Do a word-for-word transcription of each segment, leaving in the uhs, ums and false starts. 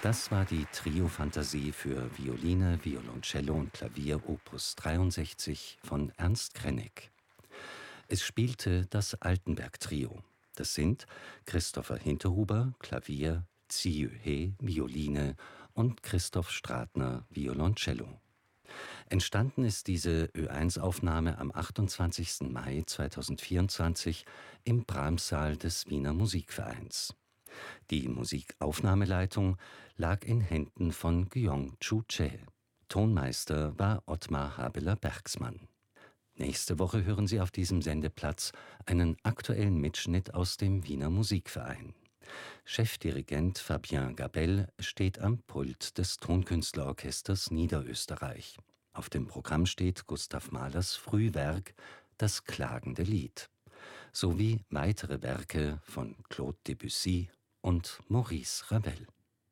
Das war die Trio-Fantasie für Violine, Violoncello und Klavier Opus dreiundsechzig von Ernst Krenek. Es spielte das Altenberg-Trio. Das sind Christopher Hinterhuber, Klavier, Ziyu He, Violine und Christoph Stratner, Violoncello. Entstanden ist diese Ö eins Aufnahme am achtundzwanzigsten Mai zweitausendvierundzwanzig im Brahms-Saal des Wiener Musikvereins. Die Musikaufnahmeleitung lag in Händen von Gyong-Chu Che. Tonmeister war Ottmar Habeler-Bergsmann. Nächste Woche hören Sie auf diesem Sendeplatz einen aktuellen Mitschnitt aus dem Wiener Musikverein. Chefdirigent Fabien Gabel steht am Pult des Tonkünstlerorchesters Niederösterreich. Auf dem Programm steht Gustav Mahlers Frühwerk Das klagende Lied sowie weitere Werke von Claude Debussy und Maurice Ravel.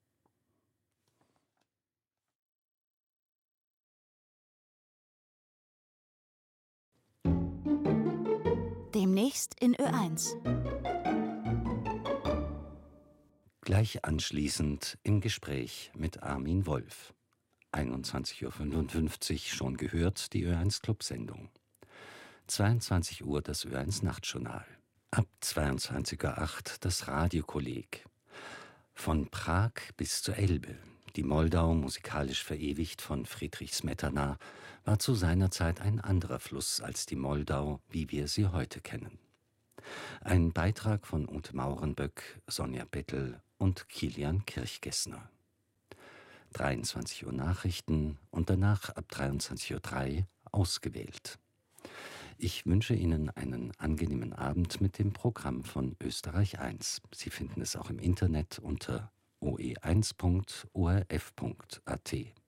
Demnächst in Ö eins. Gleich anschließend im Gespräch mit Armin Wolf. einundzwanzig Uhr fünfundfünfzig schon gehört, die Ö eins Clubsendung. zweiundzwanzig Uhr das Ö eins Nachtjournal. Ab zweiundzwanzig Uhr acht das Radiokolleg. Von Prag bis zur Elbe. Die Moldau, musikalisch verewigt von Friedrich Smetana, war zu seiner Zeit ein anderer Fluss als die Moldau, wie wir sie heute kennen. Ein Beitrag von Ute Maurenböck, Sonja Bettel und Kilian Kirchgessner. dreiundzwanzig Uhr Nachrichten und danach ab dreiundzwanzig Uhr drei ausgewählt. Ich wünsche Ihnen einen angenehmen Abend mit dem Programm von Österreich eins. Sie finden es auch im Internet unter o e eins punkt o r f punkt a t.